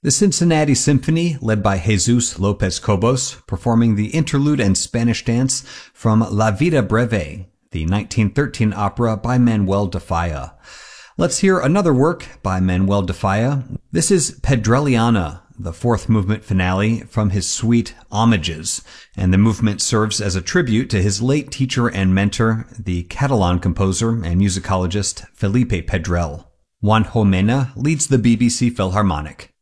The Cincinnati Symphony, led by Jesus Lopez Cobos, performing the interlude and Spanish dance from La Vida Breve, the 1913 opera by Manuel de Falla. Let's hear another work by Manuel de Falla. This is Pedreliana, the fourth movement finale from his suite Homages, and the movement serves as a tribute to his late teacher and mentor, the Catalan composer and musicologist Felipe Pedrell. Juan Jomena leads the BBC Philharmonic.